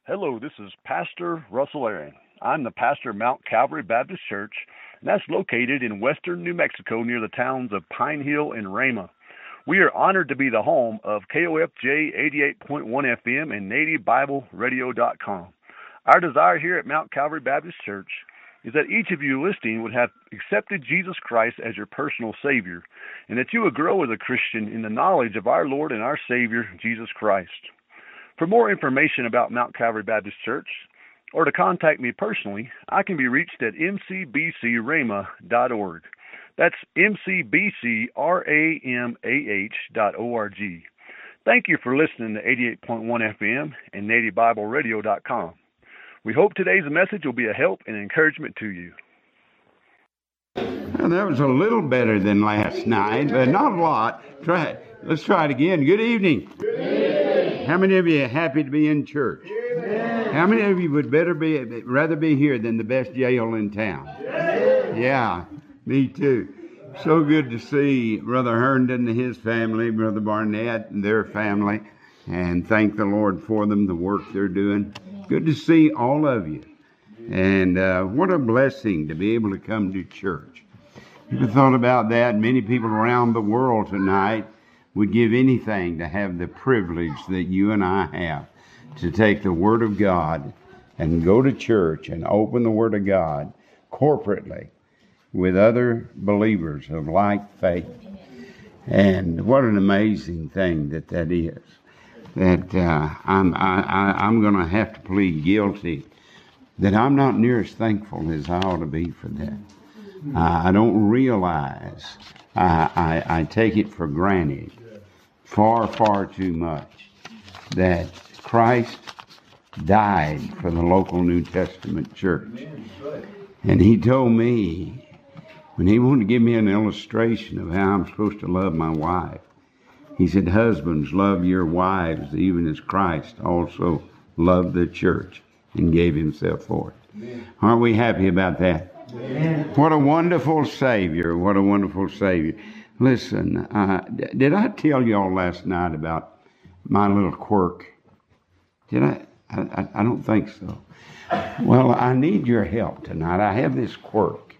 Hello, this is Pastor Russell Aaron. I'm the pastor of Mount Calvary Baptist Church, and that's located in western New Mexico near the towns of Pine Hill and Rama. We are honored to be the home of KOFJ 88.1 FM and NativeBibleRadio.com. Our desire here at Mount Calvary Baptist Church is that each of you listening would have accepted Jesus Christ as your personal Savior, and that you would grow as a Christian in the knowledge of our Lord and our Savior, Jesus Christ. For more information about Mount Calvary Baptist Church, or to contact me personally, I can be reached at mcbcramah.org. That's mcbcramah.org. Thank you for listening to 88.1 FM and NativeBibleRadio.com. We hope today's message will be a help and encouragement to you. Well, that was a little better than last night, but not a lot. Try it. Let's try it again. Good evening. Good evening. How many of you are happy to be in church? Amen. How many of you would rather be here than the best jail in town? Amen. Yeah, me too. So good to see Brother Herndon and his family, Brother Barnett and their family, and thank the Lord for them, the work they're doing. Good to see all of you. And what a blessing to be able to come to church. Ever thought about that? Many people around the world tonight would give anything to have the privilege that you and I have to take the Word of God and go to church and open the Word of God corporately with other believers of like faith. And what an amazing thing that is. That I'm going to have to plead guilty that I'm not near as thankful as I ought to be for that. I don't realize I take it for granted far, far too much that Christ died for the local New Testament church. And he told me, when he wanted to give me an illustration of how I'm supposed to love my wife, he said, husbands, love your wives even as Christ also loved the church and gave himself for it. Aren't we happy about that? Amen. What a wonderful Savior. What a wonderful Savior. Listen, did I tell y'all last night about my little quirk? Did I? I don't think so. Well, I need your help tonight. I have this quirk.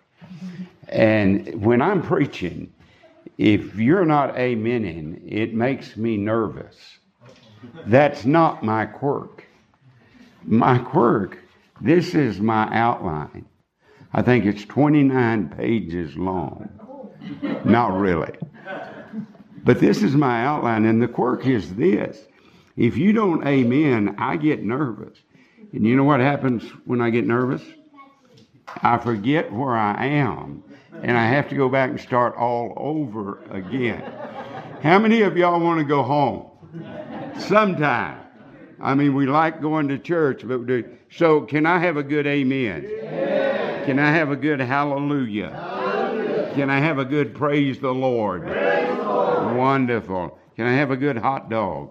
And when I'm preaching, if you're not amening, it makes me nervous. That's not my quirk. My quirk, this is my outline. I think it's 29 pages long. Not really. But this is my outline, and the quirk is this. If you don't amen, I get nervous. And you know what happens when I get nervous? I forget where I am, and I have to go back and start all over again. How many of y'all want to go home? Sometime. I mean, we like going to church, but we do. So can I have a good amen? Amen. Can I have a good hallelujah? Hallelujah. Can I have a good praise the Lord? Praise the Lord. Wonderful. Can I have a good hot dog?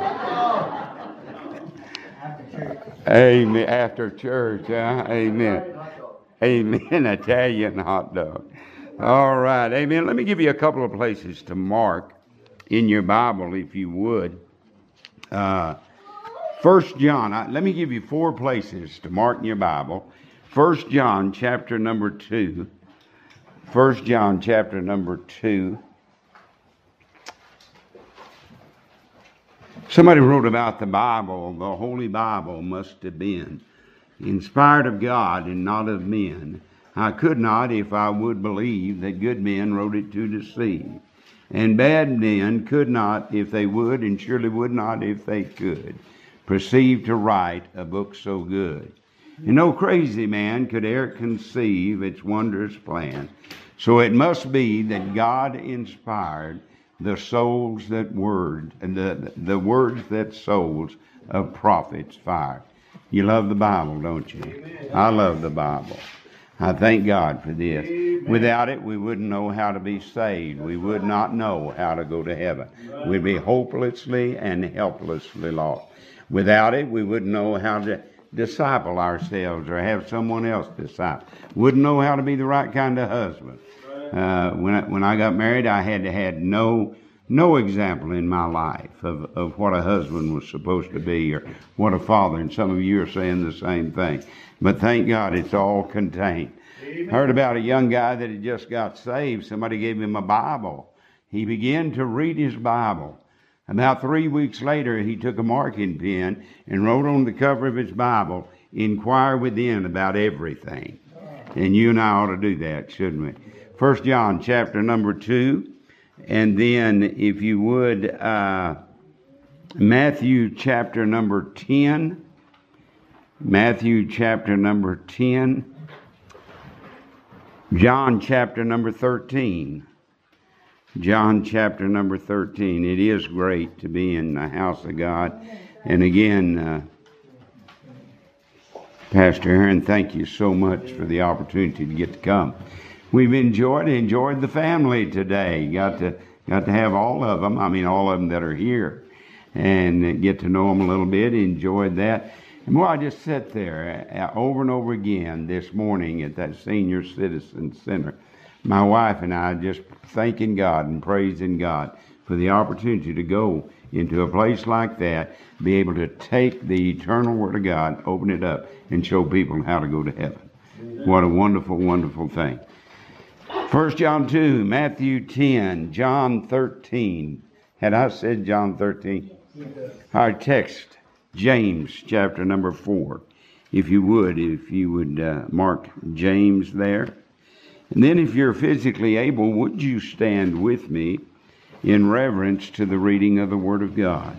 Amen. After church, huh? Amen. Amen. Italian hot dog. All right. Amen. Let me give you a couple of places to mark in your Bible, if you would. 1 John. Let me give you 4 places to mark in your Bible. 1 John chapter number 2. 1 John chapter number 2. Somebody wrote about the Bible. The Holy Bible must have been inspired of God and not of men. I could not, if I would believe, that good men wrote it to deceive. And bad men could not, if they would, and surely would not, if they could, perceive to write a book so good. And no crazy man could e'er conceive its wondrous plan. So it must be that God inspired the souls that word, and the words that souls of prophets fired. You love the Bible, don't you? Amen. I love the Bible. I thank God for this. Amen. Without it, we wouldn't know how to be saved. We would not know how to go to heaven. We'd be hopelessly and helplessly lost. Without it, we wouldn't know how to disciple ourselves or have someone else disciple. Wouldn't know how to be the right kind of husband. When I got married, I had to have no no example in my life of what a husband was supposed to be or what a father. And some of you are saying the same thing. But thank God it's all contained. Amen. Heard about a young guy that had just got saved. Somebody gave him a Bible. He began to read his Bible. About 3 weeks later, he took a marking pen and wrote on the cover of his Bible, "Inquire within about everything." And you and I ought to do that, shouldn't we? 1 John chapter number 2. And then, if you would, Matthew chapter number 10. Matthew chapter number 10. John chapter number 13. John chapter number 13. It is great to be in the house of God. And again, Pastor Aaron, thank you so much for the opportunity to get to come. We've enjoyed the family today. Got to have all of them. I mean, all of them that are here, and get to know them a little bit. Enjoyed that. And boy, I just sat there over and over again this morning at that Senior Citizen Center. My wife and I just thanking God and praising God for the opportunity to go into a place like that, be able to take the eternal Word of God, open it up, and show people how to go to heaven. What a wonderful, wonderful thing. 1 John 2, Matthew 10, John 13. Had I said John 13? Our text, James chapter number 4. If you would mark James there. And then if you're physically able, would you stand with me in reverence to the reading of the Word of God?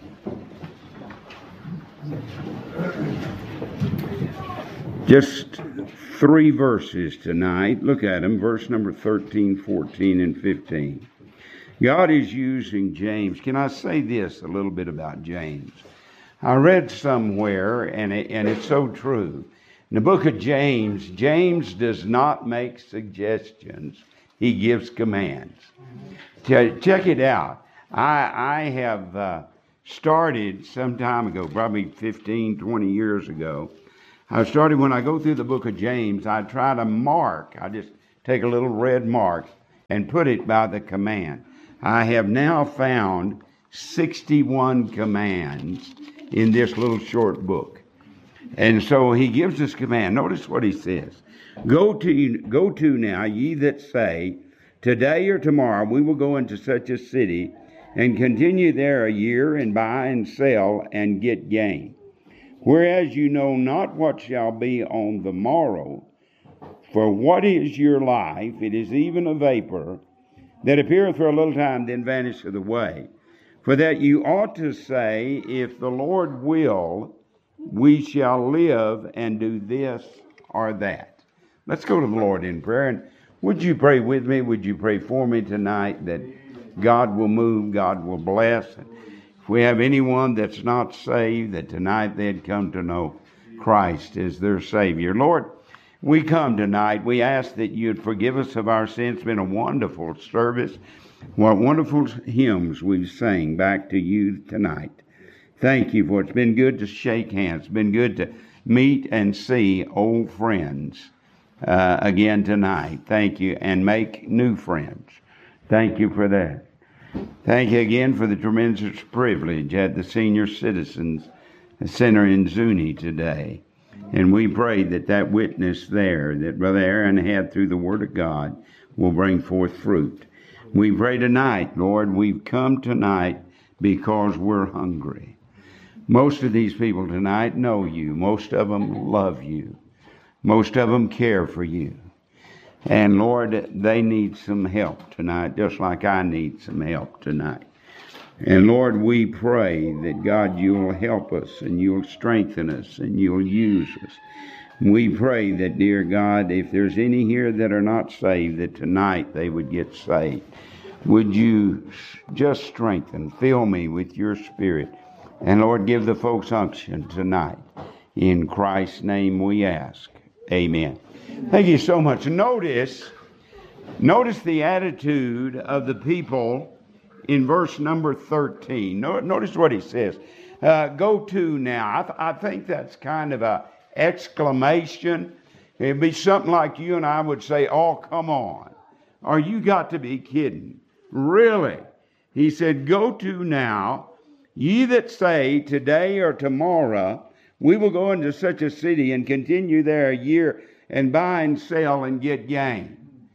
Just 3 verses tonight. Look at them. Verse number 13, 14, and 15. God is using James. Can I say this a little bit about James? I read somewhere, and it's so true. In the book of James, James does not make suggestions. He gives commands. Check it out. I have started some time ago, probably 15, 20 years ago. I started, when I go through the book of James, I try to mark. I just take a little red mark and put it by the command. I have now found 61 commands in this little short book. And so he gives us command. Notice what he says. Go to now, ye that say, today or tomorrow we will go into such a city and continue there a year and buy and sell and get gain. Whereas you know not what shall be on the morrow. For what is your life? It is even a vapor that appeareth for a little time, then vanisheth away. For that you ought to say, if the Lord will, we shall live and do this or that. Let's go to the Lord in prayer. And would you pray with me? Would you pray for me tonight that God will move, God will bless? If we have anyone that's not saved, that tonight they'd come to know Christ as their Savior. Lord, we come tonight. We ask that you'd forgive us of our sins. It's been a wonderful service. What wonderful hymns we've sang back to you tonight. Thank you for it. It's been good to shake hands. It's been good to meet and see old friends again tonight. Thank you. And make new friends. Thank you for that. Thank you again for the tremendous privilege at the Senior Citizens Center in Zuni today. And we pray that witness there that Brother Aaron had through the Word of God will bring forth fruit. We pray tonight, Lord, we've come tonight because we're hungry. Most of these people tonight know you. Most of them love you. Most of them care for you. And Lord, they need some help tonight, just like I need some help tonight. And Lord, we pray that God, you'll help us and you'll strengthen us and you'll use us. We pray that, dear God, if there's any here that are not saved, that tonight they would get saved. Would you just strengthen, fill me with your Spirit. And Lord, give the folks unction tonight. In Christ's name we ask. Amen. Thank you so much. Notice the attitude of the people in verse number 13. Notice what he says. Go to now. I think that's kind of a exclamation. It'd be something like you and I would say, oh, come on. Or you got to be kidding. Really? He said, "Go to now, ye that say, today or tomorrow, we will go into such a city and continue there a year and buy and sell and get gain."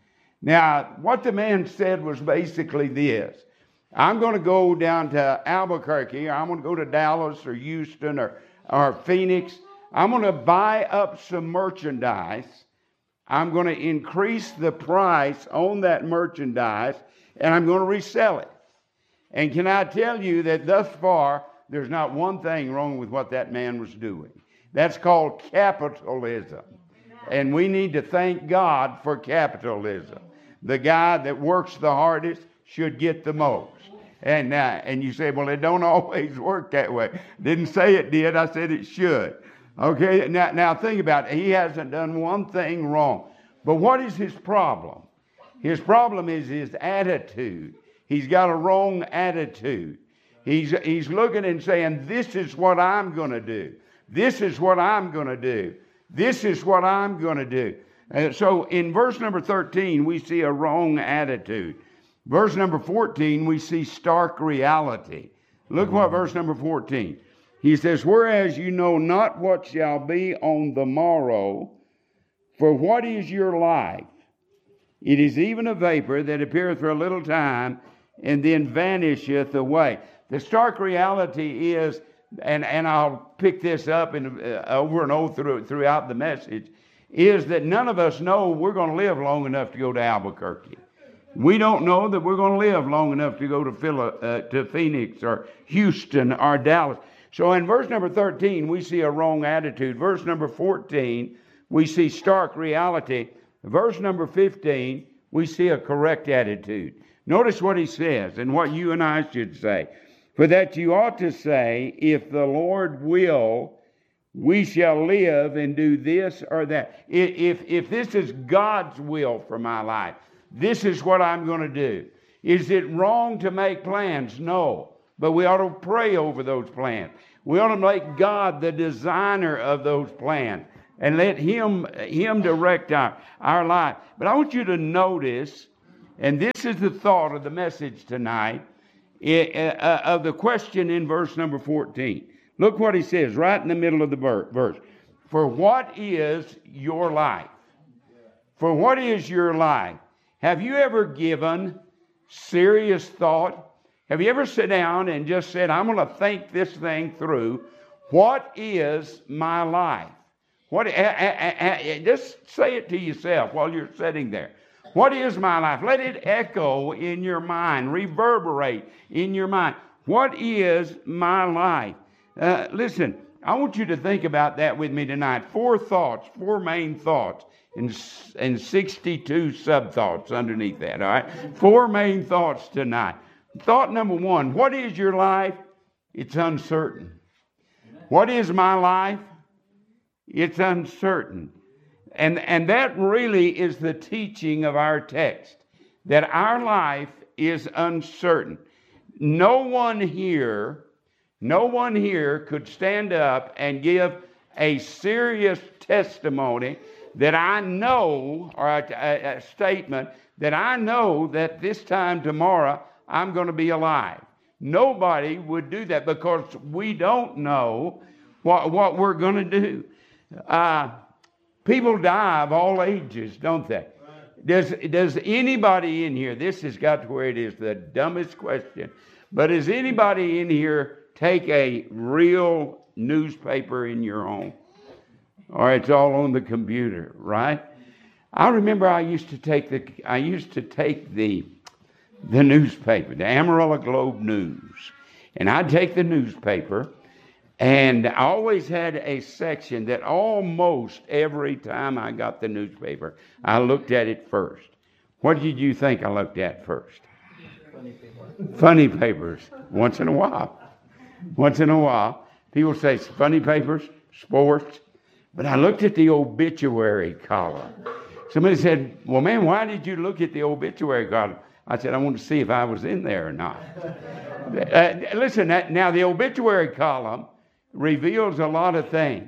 Now, what the man said was basically this: I'm going to go down to Albuquerque, or I'm going to go to Dallas or Houston or Phoenix. I'm going to buy up some merchandise. I'm going to increase the price on that merchandise, and I'm going to resell it. And can I tell you that thus far, there's not one thing wrong with what that man was doing. That's called capitalism. And we need to thank God for capitalism. The guy that works the hardest should get the most. And you say, well, it don't always work that way. Didn't say it did. I said it should. Okay, now think about it. He hasn't done one thing wrong. But what is his problem? His problem is his attitude. He's got a wrong attitude. He's looking and saying, this is what I'm going to do. This is what I'm going to do. This is what I'm going to do. So in verse number 13, we see a wrong attitude. Verse number 14, we see stark reality. Look what verse number 14. He says, "Whereas you know not what shall be on the morrow, for what is your life? It is even a vapor that appeareth for a little time, and then vanisheth away." The stark reality is, and I'll pick this up over and over throughout the message, is that none of us know we're going to live long enough to go to Albuquerque. We don't know that we're going to live long enough to go to Phoenix or Houston or Dallas. So in verse number 13, we see a wrong attitude. Verse number 14, we see stark reality. Verse number 15, we see a correct attitude. Notice what he says and what you and I should say. "For that you ought to say, if the Lord will, we shall live and do this or that." If this is God's will for my life, this is what I'm going to do. Is it wrong to make plans? No. But we ought to pray over those plans. We ought to make God the designer of those plans and let Him direct our life. But I want you to notice, and this is the thought of the message tonight, of the question in verse number 14. Look what he says right in the middle of the verse. "For what is your life?" For what is your life? Have you ever given serious thought? Have you ever sat down and just said, I'm going to think this thing through? What is my life? Just say it to yourself while you're sitting there. What is my life? Let it echo in your mind, reverberate in your mind. What is my life? Listen, I want you to think about that with me tonight. 4 thoughts, 4 main thoughts, and 62 sub-thoughts underneath that, all right? 4 main thoughts tonight. Thought number 1, what is your life? It's uncertain. What is my life? It's uncertain. And that really is the teaching of our text, that our life is uncertain. No one here could stand up and give a serious testimony that I know, or a statement that I know that this time tomorrow I'm going to be alive. Nobody would do that because we don't know what we're going to do. People die of all ages, don't they? Does anybody in here, this has got to where it is the dumbest question, but does anybody in here take a real newspaper in your home? Or it's all on the computer, right? I remember I used to take the newspaper, the Amarillo Globe News, and I'd take the newspaper, and I always had a section that almost every time I got the newspaper, I looked at it first. What did you think I looked at first? Funny papers. Once in a while. People say funny papers, sports. But I looked at the obituary column. Somebody said, well, man, why did you look at the obituary column? I said, I wanted to see if I was in there or not. Listen, now the obituary column reveals a lot of things.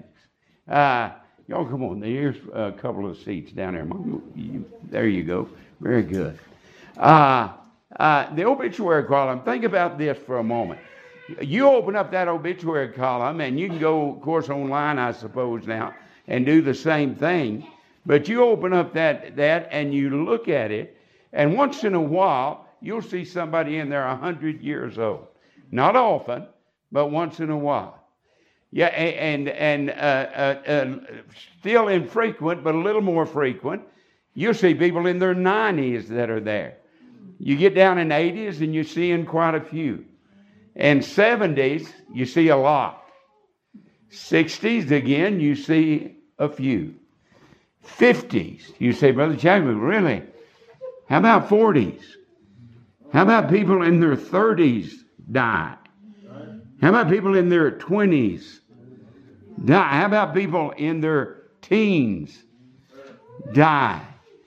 Y'all come on, here's a couple of seats down there. There you go. Very good. The obituary column, think about this for a moment. You open up that obituary column, and you can go, of course, online, I suppose, now, and do the same thing. But you open up that and you look at it, and once in a while, you'll see somebody in there 100 years old. Not often, but once in a while. Yeah, and still infrequent, but a little more frequent, you'll see people in their 90s that are there. You get down in 80s, and you're seeing quite a few. And 70s, you see a lot. 60s, again, you see a few. 50s, you say, Brother Chadwick, really? How about 40s? How about people in their 30s die? How about people in their 20s die? How about people in their teens die?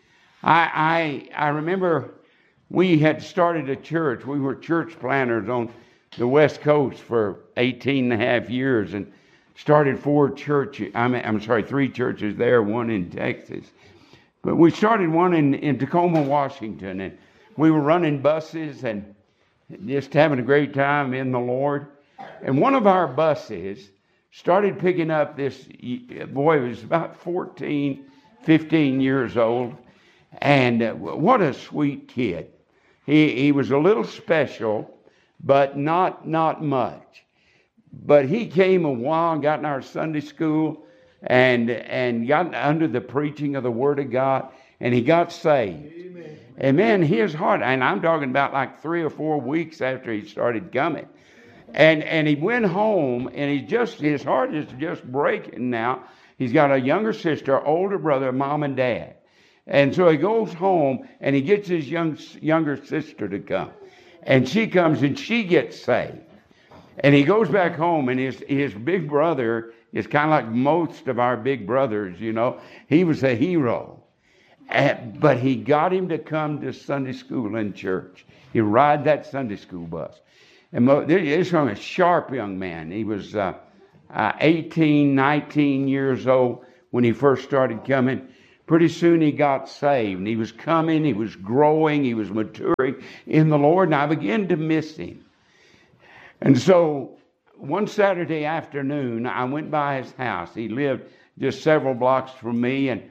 I remember we had started a church. We were church planners on the West Coast for 18 and a half years and started three churches there, one in Texas. But we started one in Tacoma, Washington, and we were running buses and just having a great time in the Lord. And one of our buses started picking up this boy who was about 14, 15 years old, and what a sweet kid. He was a little special, but not much. But he came a while and got in our Sunday school and got under the preaching of the Word of God, and he got saved. Amen. And man, his heart, and I'm talking about like 3 or 4 weeks after he started coming. And he went home, and his heart is just breaking now. He's got a younger sister, older brother, mom and dad. And so he goes home, and he gets his younger sister to come. And she comes, and she gets saved. And he goes back home, and his big brother is kind of like most of our big brothers, you know. He was a hero. But he got him to come to Sunday school in church. He'd ride that Sunday school bus. And this was a sharp young man. He was 18, 19 years old when he first started coming. Pretty soon he got saved. And he was coming, he was growing, he was maturing in the Lord. And I began to miss him. And so one Saturday afternoon, I went by his house. He lived just several blocks from me. And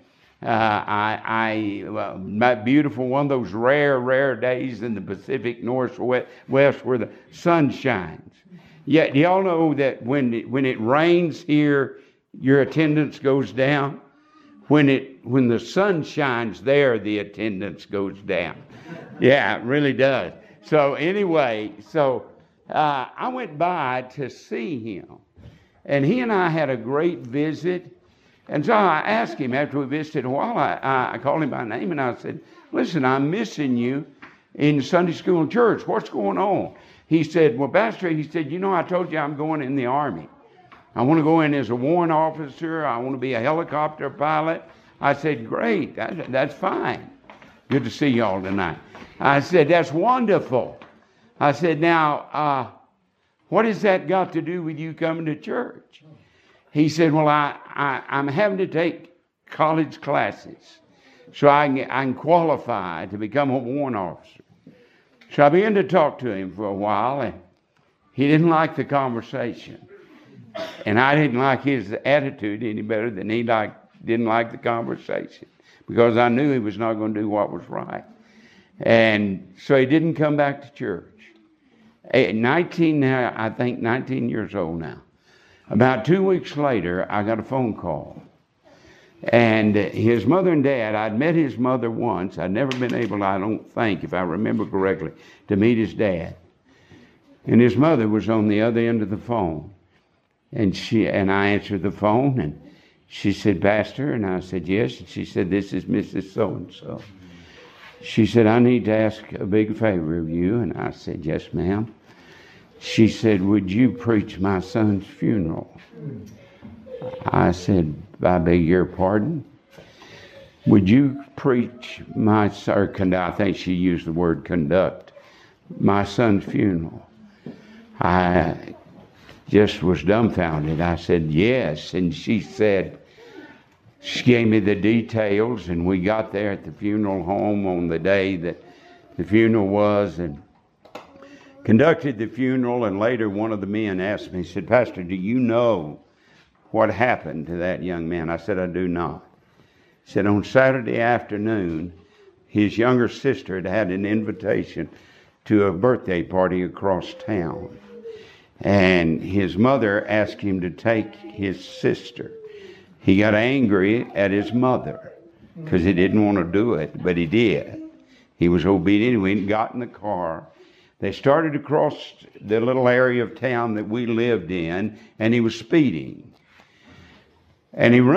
my beautiful, one of those rare days in the Pacific Northwest where the sun shines. Yet, do y'all know that when it rains here, your attendance goes down? When the sun shines there, the attendance goes down. Yeah, it really does. So anyway, I went by to see him, and he and I had a great visit. And so I asked him after we visited a while, I called him by name, and I said, listen, I'm missing you in Sunday school and church. What's going on? He said, well, Pastor, I told you I'm going in the Army. I want to go in as a warrant officer. I want to be a helicopter pilot. I said, great, that's fine. Good to see y'all tonight. I said, that's wonderful. I said, now, what has that got to do with you coming to church? He said, well, I'm having to take college classes so I can qualify to become a warrant officer. So I began to talk to him for a while, and he didn't like the conversation. And I didn't like his attitude any better than he didn't like the conversation, because I knew he was not going to do what was right. And so he didn't come back to church. 19 years old now. About 2 weeks later, I got a phone call. And his mother and dad, I'd met his mother once. I'd never been able, I don't think, if I remember correctly, to meet his dad. And his mother was on the other end of the phone. And I answered the phone, and she said, Pastor? And I said, yes. And she said, this is Mrs. So-and-so. She said, I need to ask a big favor of you. And I said, yes, ma'am. She said, would you preach my son's funeral? I said, I beg your pardon? Would you preach I think she used the word conduct, my son's funeral? I just was dumbfounded. I said, yes. And she gave me the details, and we got there at the funeral home on the day that the funeral was, and conducted the funeral. And later one of the men asked me, he said, "Pastor, do you know what happened to that young man?" I said, "I do not." He said, "On Saturday afternoon, his younger sister had had an invitation to a birthday party across town. And his mother asked him to take his sister. He got angry at his mother because he didn't want to do it, but he did. He was obedient. He went and got in the car. They started across the little area of town that we lived in, and he was speeding. And he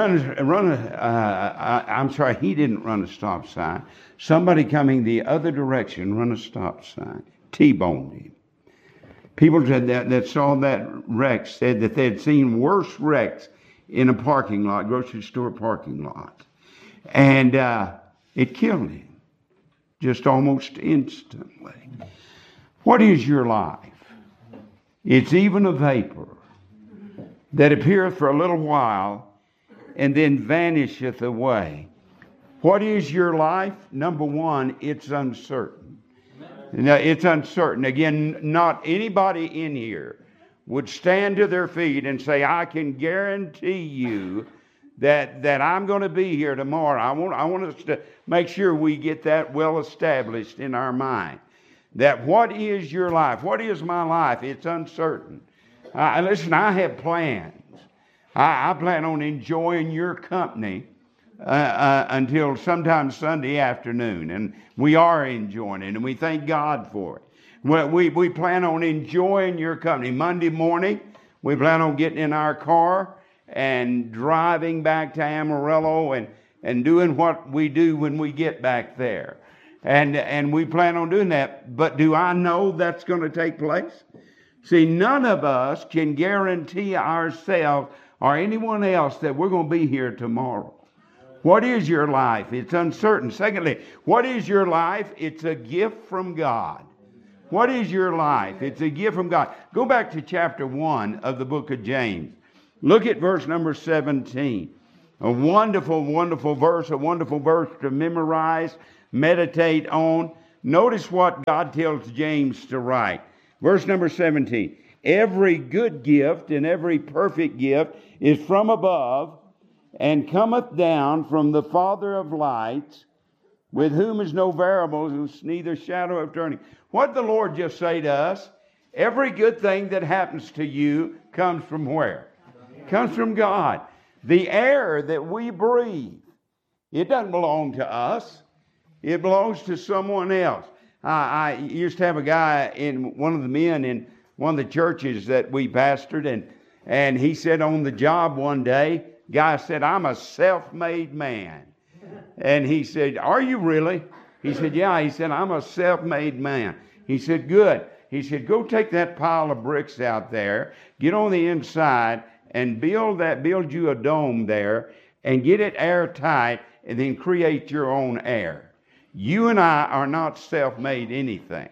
he didn't run a stop sign. Somebody coming the other direction run a stop sign, T-boned him. People that saw that wreck said that they had seen worse wrecks in a parking lot, grocery store parking lot. And it killed him just almost instantly. What is your life? It's even a vapor that appeareth for a little while and then vanisheth away. What is your life? Number one, it's uncertain. Now, it's uncertain. Again, not anybody in here would stand to their feet and say, "I can guarantee you that I'm going to be here tomorrow." I want us to make sure we get that well established in our mind. That what is your life? What is my life? It's uncertain. Listen, I have plans. I plan on enjoying your company until sometime Sunday afternoon, and we are enjoying it, and we thank God for it. Well, we plan on enjoying your company. Monday morning, we plan on getting in our car and driving back to Amarillo and doing what we do when we get back there. And we plan on doing that. But do I know that's going to take place? See, none of us can guarantee ourselves or anyone else that we're going to be here tomorrow. What is your life? It's uncertain. Secondly, what is your life? It's a gift from God. What is your life? It's a gift from God. Go back to chapter 1 of the book of James. Look at verse number 17. A wonderful, wonderful verse, a wonderful verse to memorize, meditate on. Notice what God tells James to write. Verse number 17. Every good gift and every perfect gift is from above, and cometh down from the Father of lights, with whom is no variableness, neither shadow of turning. What did the Lord just say to us? Every good thing that happens to you comes from where? Comes from God. The air that we breathe, it doesn't belong to us. It belongs to someone else. I used to have a guy one of the men in one of the churches that we pastored, and he said on the job one day, guy said, "I'm a self-made man." And he said, "Are you really?" He said, "Yeah." He said, "I'm a self-made man." He said, "Good." He said, "Go take that pile of bricks out there, get on the inside, and build you a dome there, and get it airtight, and then create your own air." You and I are not self-made anything.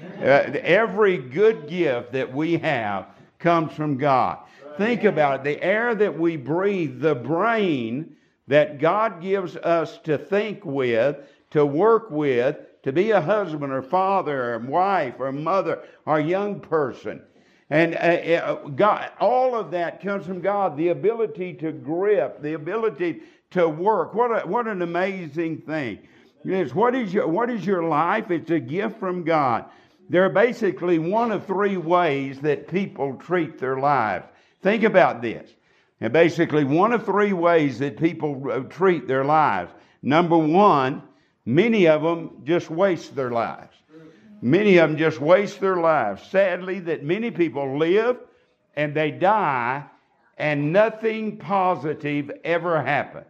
Every good gift that we have comes from God. Think about it. The air that we breathe, the brain that God gives us to think with, to work with, to be a husband or father or wife or mother or young person. And God, all of that comes from God. The ability to grip, the ability to work. What an amazing thing. Yes, what is your life? It's a gift from God. There are basically one of three ways that people treat their lives. Think about this. And basically one of three ways that people treat their lives. Number one, many of them just waste their lives. Many of them just waste their lives. Sadly, that many people live and they die and nothing positive ever happened.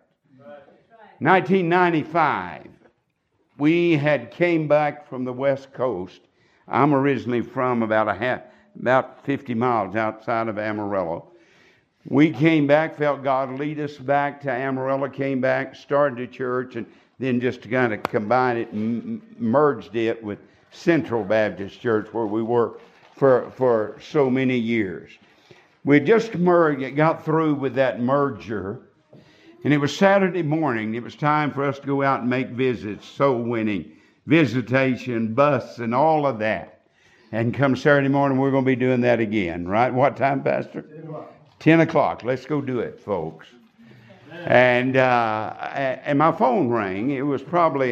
1995, we had came back from the West Coast. I'm originally from about 50 miles outside of Amarillo. We came back, felt God lead us back to Amarillo, came back, started a church, and then just to kind of combine it and merged it with Central Baptist Church, where we worked for so many years. We just got through with that merger, and it was Saturday morning. It was time for us to go out and make visits, soul winning visitation, bus, and all of that. And come Saturday morning, we're going to be doing that again, right? What time, Pastor? 10 o'clock. Let's go do it, folks. And my phone rang. It was probably,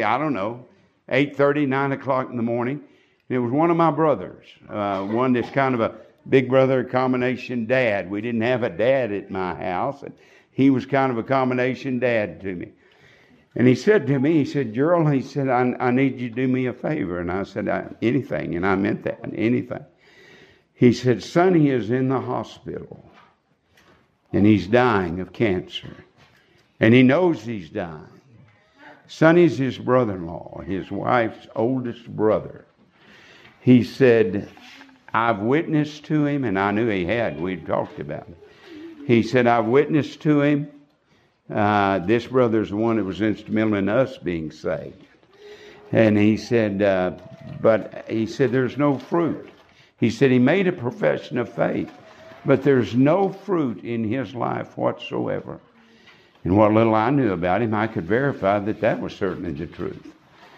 8:30, 9 o'clock in the morning. And it was one of my brothers, one that's kind of a big brother combination dad. We didn't have a dad at my house, and he was kind of a combination dad to me. And he said to me, he said, Gerald, he said, I need you to do me a favor. And I said, anything. And I meant that, anything. He said, Sonny is in the hospital, and he's dying of cancer. And he knows he's dying. Sonny's his brother-in-law, his wife's oldest brother. He said, I've witnessed to him, and I knew he had. We'd talked about it. He said, I've witnessed to him. This brother's the one that was instrumental in us being saved. And he said, but he said, there's no fruit. He said he made a profession of faith, but there's no fruit in his life whatsoever. And what little I knew about him, I could verify that was certainly the truth.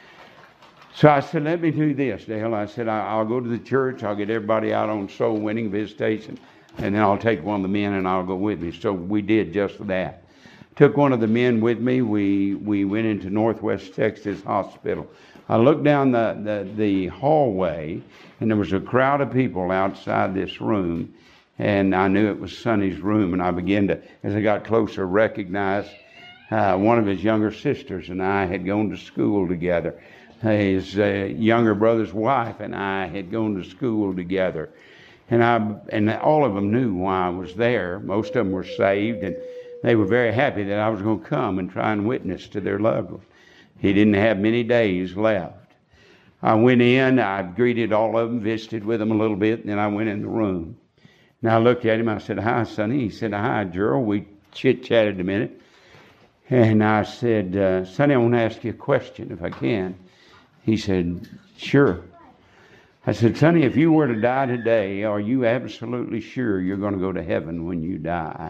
So I said, let me do this, Dale. I said, I'll go to the church. I'll get everybody out on soul winning visitation. And then I'll take one of the men and I'll go with me. So we did just that. Took one of the men with me. We went into Northwest Texas Hospital. I looked down the hallway, and there was a crowd of people outside this room. And I knew it was Sonny's room. And I began to, as I got closer, recognize one of his younger sisters and I had gone to school together. His younger brother's wife and I had gone to school together. And all of them knew why I was there. Most of them were saved, and they were very happy that I was going to come and try and witness to their loved one. He didn't have many days left. I went in, I greeted all of them, visited with them a little bit, and then I went in the room. And I looked at him, I said, hi, Sonny. He said, hi, Gerald. We chit-chatted a minute. And I said, Sonny, I want to ask you a question if I can. He said, sure. I said, Sonny, if you were to die today, are you absolutely sure you're going to go to heaven when you die?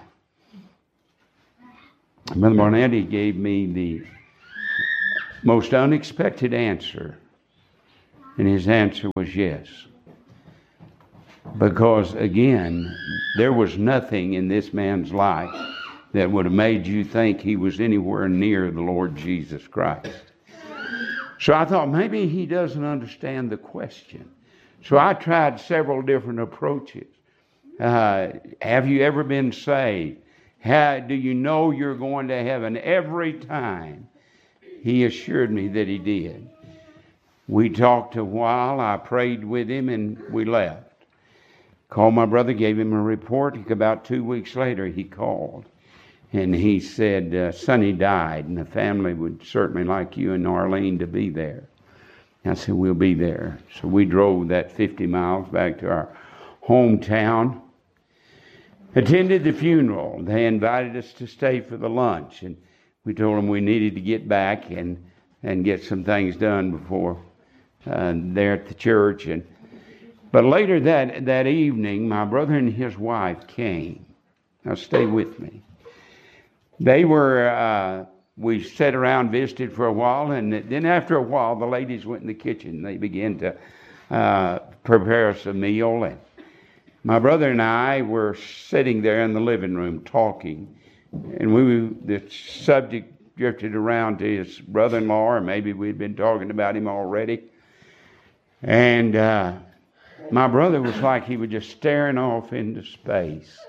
Brother Barnetti gave me the most unexpected answer, and his answer was yes. Because, again, there was nothing in this man's life that would have made you think he was anywhere near the Lord Jesus Christ. So I thought maybe he doesn't understand the question. So I tried several different approaches. Have you ever been saved? Do you know you're going to heaven? Every time he assured me that he did. We talked a while. I prayed with him and we left. Called my brother, gave him a report. About 2 weeks later, he called. And he said, Sonny died, and the family would certainly like you and Arlene to be there. I said, we'll be there. So we drove that 50 miles back to our hometown, attended the funeral. They invited us to stay for the lunch, and we told them we needed to get back and get some things done before there at the church. But later that evening, my brother and his wife came. Now stay with me. They were, we sat around, visited for a while, and then after a while, the ladies went in the kitchen. They began to prepare us a meal, and my brother and I were sitting there in the living room talking, and the subject drifted around to his brother-in-law, or maybe we'd been talking about him already. And my brother was like he was just staring off into space.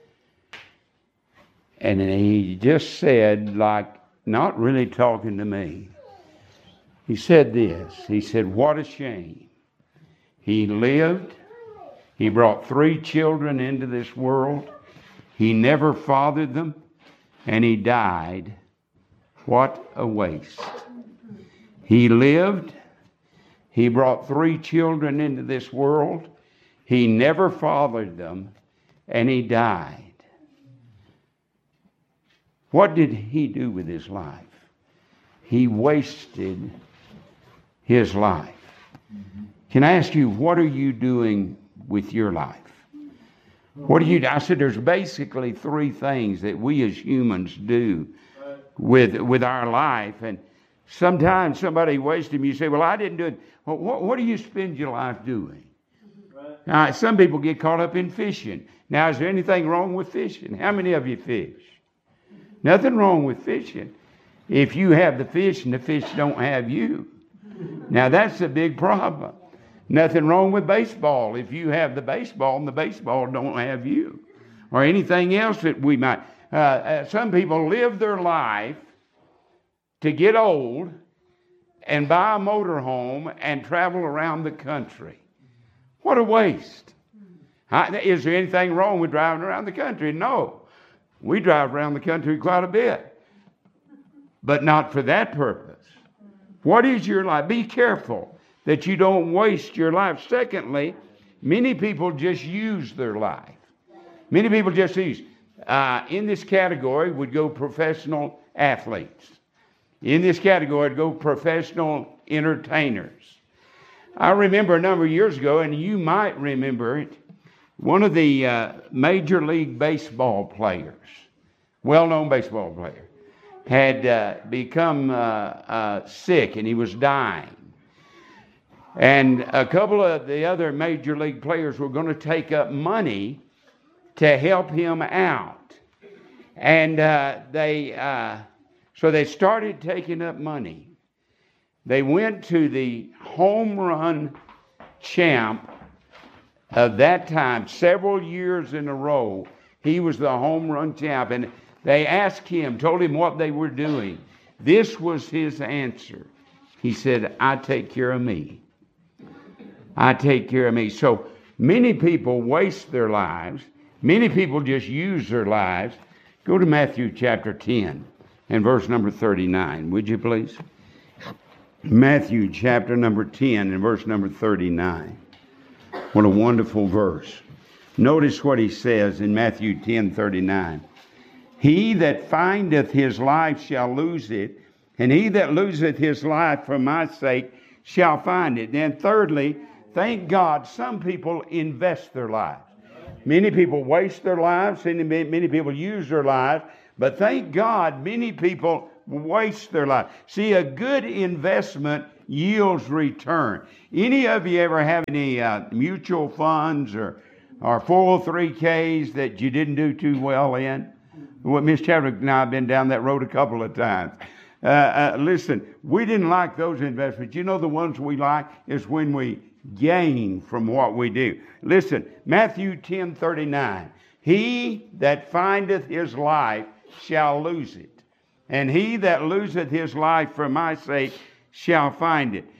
And he just said, like, not really talking to me. He said this. He said, what a shame. He lived. He brought 3 children into this world. He never fathered them. And he died. What a waste. He lived. He brought 3 children into this world. He never fathered them. And he died. What did he do with his life? He wasted his life. Can I ask you, what are you doing with your life? What do you? I said there's basically 3 things that we as humans do with our life, and Sometimes somebody wastes him. You say, well, I didn't do it. Well, what do you spend your life doing? Right. Some people get caught up in fishing. Now, is there anything wrong with fishing? How many of you fish? Nothing wrong with fishing. If you have the fish and the fish don't have you. Now, that's a big problem. Nothing wrong with baseball if you have the baseball and the baseball don't have you. Or anything else that we might. Some people live their life to get old and buy a motorhome and travel around the country. What a waste. Is there anything wrong with driving around the country? No. We drive around the country quite a bit. But not for that purpose. What is your life? Be careful that you don't waste your life. Secondly, many people just use their life. Many people just use. In this category would go professional athletes. In this category would go professional entertainers. I remember a number of years ago, and you might remember it, one of the Major League Baseball players, well-known baseball player, had become sick, and he was dying. And a couple of the other Major League players were going to take up money to help him out. And so they started taking up money. They went to the home run champ of that time, several years in a row. He was the home run champ. And they asked him, told him what they were doing. This was his answer. He said, I take care of me. I take care of me. So many people waste their lives. Many people just use their lives. Go to Matthew chapter 10 and verse number 39, would you please? Matthew chapter number 10 and verse number 39. What a wonderful verse. Notice what he says in Matthew 10:39. He that findeth his life shall lose it, and he that loseth his life for my sake shall find it. And thirdly, thank God some people invest their lives. Many people waste their lives, and many people use their lives, but thank God many people waste their life. See, a good investment yields return. Any of you ever have any mutual funds or 403ks that you didn't do too well in? Well, Miss Chadwick and I have been down that road a couple of times. Listen, we didn't like those investments. You know, the ones we like is when we gain from what we do. Listen, Matthew 10:39. He that findeth his life shall lose it, and he that loseth his life for my sake shall find it.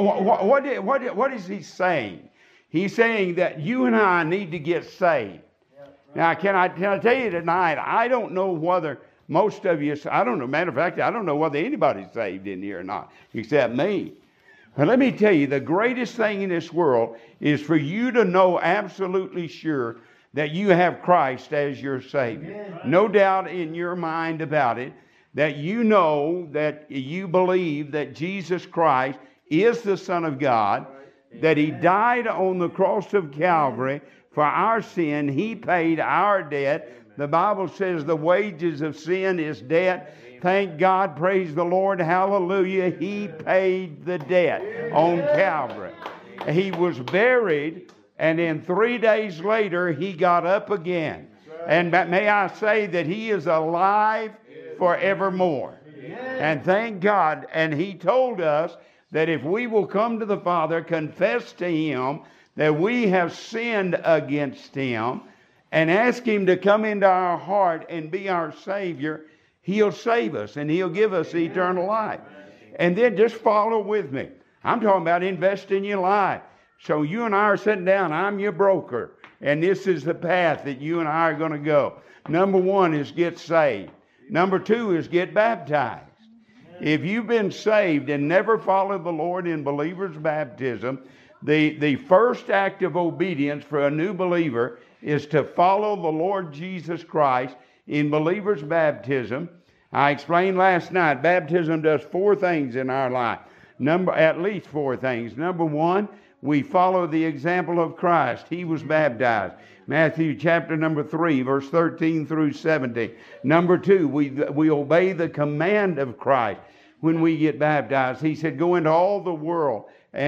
What is he saying? He's saying that you and I need to get saved. Now, can I tell you tonight, I don't know whether most of you, I don't know, matter of fact, I don't know whether anybody's saved in here or not, except me. But let me tell you, the greatest thing in this world is for you to know absolutely sure that you have Christ as your Savior. Amen. No doubt in your mind about it, that you know, that you believe that Jesus Christ is the Son of God, that He died on the cross of Calvary for our sin. He paid our debt. The Bible says the wages of sin is death. Thank God, praise the Lord, hallelujah. He paid the debt on Calvary. He was buried, and then 3 days later, He got up again. And may I say that He is alive forevermore. And thank God, and He told us that if we will come to the Father, confess to Him that we have sinned against Him, and ask Him to come into our heart and be our Savior, He'll save us and He'll give us eternal life. And then just follow with me. I'm talking about investing your life. So you and I are sitting down. I'm your broker. And this is the path that you and I are going to go. Number one is get saved. Number two is get baptized. If you've been saved and never followed the Lord in believer's baptism, the first act of obedience for a new believer is to follow the Lord Jesus Christ in believer's baptism. I explained last night, baptism does four things in our life. At least four things. Number one, we follow the example of Christ. He was baptized. Matthew chapter number 3, verse 13 through 17. Number two, we obey the command of Christ. when we get baptized. He said, go into all the world.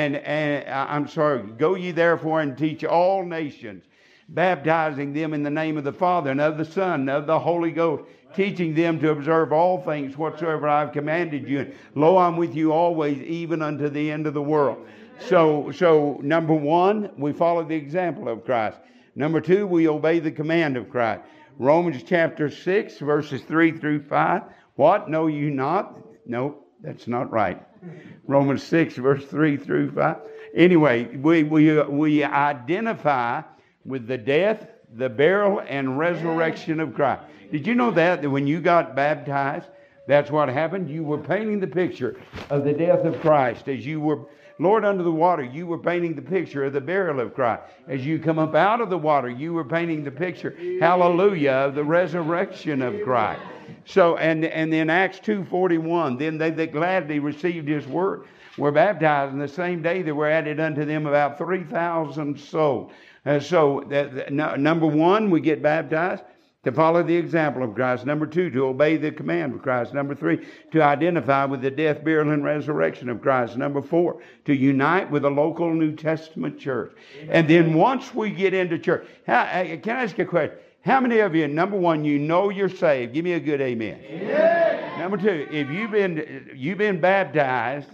Go ye therefore and teach all nations, baptizing them in the name of the Father and of the Son and of the Holy Ghost, teaching them to observe all things whatsoever I have commanded you. And lo, I'm with you always, even unto the end of the world. So number one, we follow the example of Christ. Number two, we obey the command of Christ. Romans chapter 6, verses 3 through 5. What? Know you not? No, that's not right. Romans 6, verse 3 through 5. Anyway, we identify with the death, the burial, and resurrection of Christ. Did you know that when you got baptized, that's what happened? You were painting the picture of the death of Christ. As you were lowered under the water, you were painting the picture of the burial of Christ. As you come up out of the water, you were painting the picture, hallelujah, of the resurrection of Christ. So, and then Acts 2:41, then they that gladly received his word were baptized, and the same day there were added unto them about 3,000 souls. Number one, we get baptized to follow the example of Christ. Number two, to obey the command of Christ. Number three, to identify with the death, burial, and resurrection of Christ. Number four, to unite with a local New Testament church. And then once we get into church, can I ask you a question? How many of you, number one, you know you're saved? Give me a good amen. Amen. Number two, if you've been baptized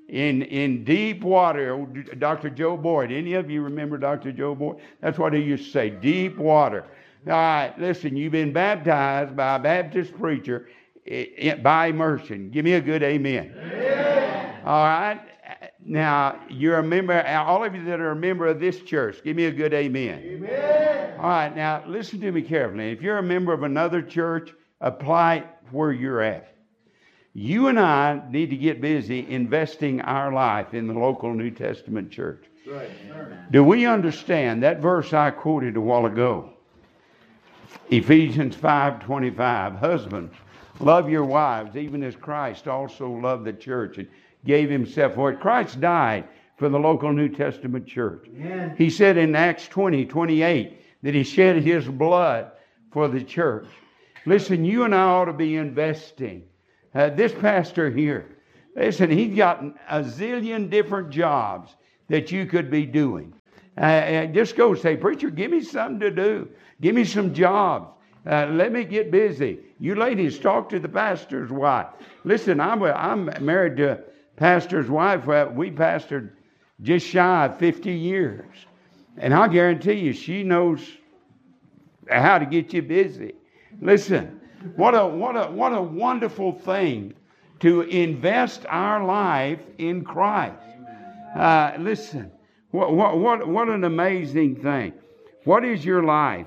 in deep water, Dr. Joe Boyd. Any of you remember Dr. Joe Boyd? That's what he used to say, deep water. All right, listen, you've been baptized by a Baptist preacher by immersion. Give me a good amen. Amen. All right. Now, you're a member, all of you that are a member of this church, give me a good amen. Amen. All right, now listen to me carefully. If you're a member of another church, apply where you're at. You and I need to get busy investing our life in the local New Testament church. Right. Do we understand that verse I quoted a while ago? Ephesians 5:25, husbands, love your wives, even as Christ also loved the church and gave himself for it. Christ died for the local New Testament church. Amen. He said in Acts 20:28 that he shed his blood for the church. Listen, you and I ought to be investing. This pastor here, listen, he's got a zillion different jobs that you could be doing. Just go say, preacher, give me something to do. Give me some jobs. Let me get busy. You ladies, talk to the pastor's wife. Listen, I'm married to a pastor's wife. We pastored just shy of 50 years. And I'll guarantee you, she knows how to get you busy. Listen, what a wonderful thing to invest our life in Christ. Listen, what an amazing thing. What is your life?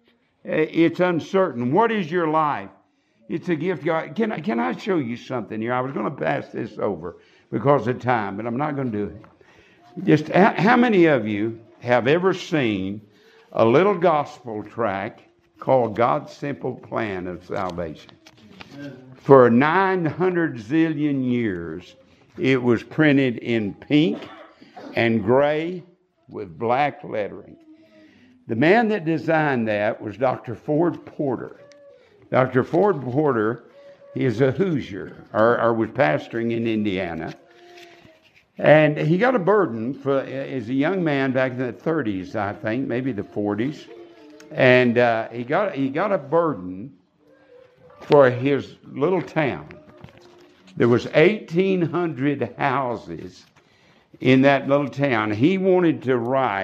It's uncertain. What is your life? It's a gift. God. Can I show you something here? I was going to pass this over because of time, but I'm not going to do it. Just how many of you have ever seen a little gospel tract called God's Simple Plan of Salvation? For 900 zillion years, it was printed in pink and gray with black lettering. The man that designed that was Dr. Ford Porter. Dr. Ford Porter is a Hoosier, or was pastoring in Indiana. And he got a burden as a young man back in the 30s, I think, maybe the 40s. And he got a burden for his little town. There was 1,800 houses in that little town. He wanted to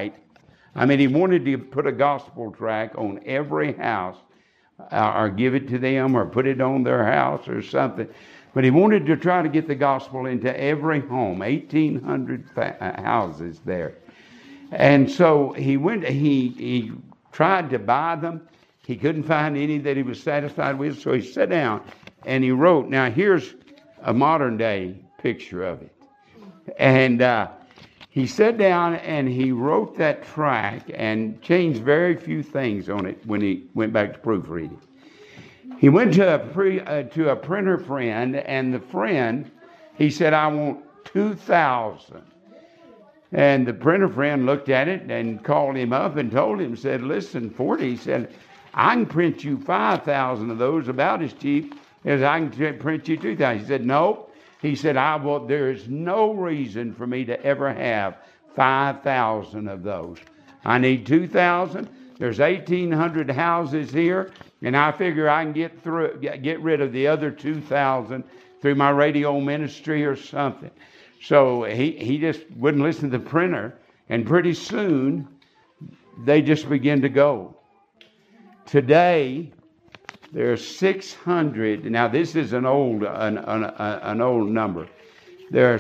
he wanted to put a gospel tract on every house, or give it to them, or put it on their house or something. But he wanted to try to get the gospel into every home, 1,800 houses there. And so he tried to buy them. He couldn't find any that he was satisfied with, so he sat down and he wrote. Now here's a modern day picture of it. And he sat down and he wrote that tract and changed very few things on it when he went back to proofreading. He went to a printer friend, and the friend, he said, I want 2,000. And the printer friend looked at it and called him up and told him, said, listen, Ford, he said, I can print you 5,000 of those about as cheap as I can print you 2,000. He said, no, He said, there is no reason for me to ever have 5,000 of those. I need 2,000. There's 1,800 houses here, and I figure I can get rid of the other 2,000 through my radio ministry or something. So he just wouldn't listen to the printer, and pretty soon they just begin to go. Today, there are 600. Now this is an old number. There are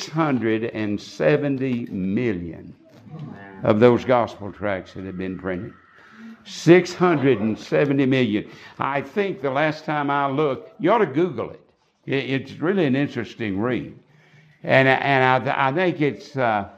670 million of those gospel tracts that have been printed. 670 million. I think the last time I looked, you ought to Google it. It's really an interesting read. And I think it's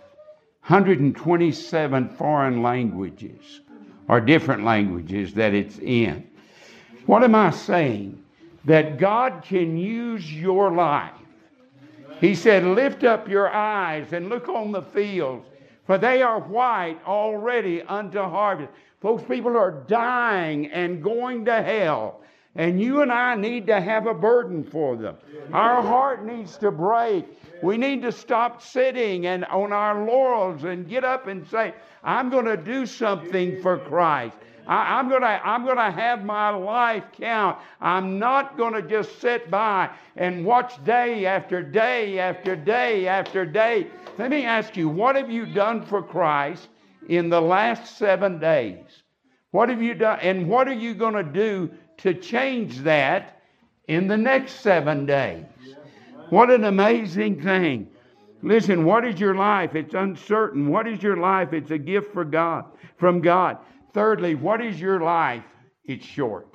127 foreign languages or different languages that it's in. What am I saying? That God can use your life. He said, lift up your eyes and look on the fields, for they are white already unto harvest. Folks, people are dying and going to hell. And you and I need to have a burden for them. Our heart needs to break. We need to stop sitting and on our laurels and get up and say, I'm going to do something for Christ. I'm going to have my life count. I'm not going to just sit by and watch day after day after day after day. Let me ask you, what have you done for Christ in the last 7 days? What have you done? And what are you going to do to change that in the next 7 days? What an amazing thing. Listen, what is your life? It's uncertain. What is your life? It's a gift from God. Thirdly, what is your life? It's short.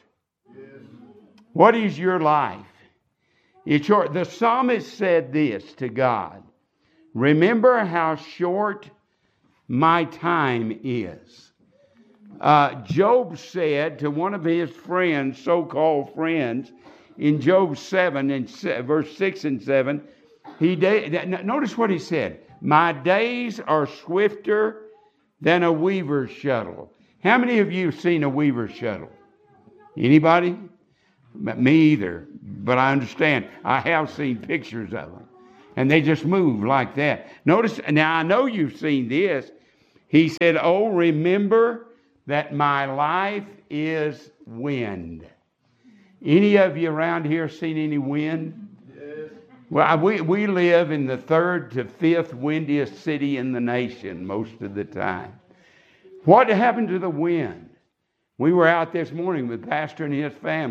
What is your life? It's short. The psalmist said this to God. Remember how short my time is. Job said to one of his friends, so-called friends, in Job 7 and verse 6 and 7, notice what he said. My days are swifter than a weaver's shuttle. How many of you have seen a weaver's shuttle? Anybody? Me either, but I understand. I have seen pictures of them. And they just move like that. Notice, now I know you've seen this. He said, oh, remember that my life is wind. Any of you around here seen any wind? Yes. Well, we live in the 3rd to 5th windiest city in the nation most of the time. What happened to the wind? We were out this morning with Pastor and his family.